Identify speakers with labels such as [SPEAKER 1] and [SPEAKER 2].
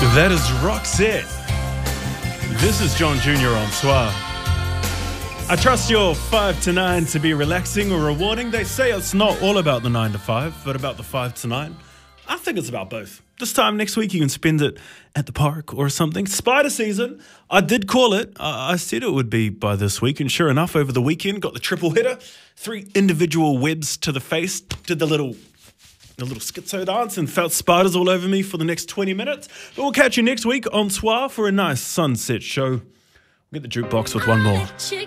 [SPEAKER 1] That is Roxette. This is John Jr. on Soir. I trust your 5 to 9 to be relaxing or rewarding. They say it's not all about the 9 to 5, but about the 5 to 9. I think it's about both. This time next week, you can spend it at the park or something. Spider season, I did call it. I said it would be by this week, and sure enough, over the weekend, got the triple hitter. 3 individual webs to the face. Did the little schizo dance and felt spiders all over me for the next 20 minutes. But we'll catch you next week on Soir for a nice sunset show. We'll get the jukebox with one more.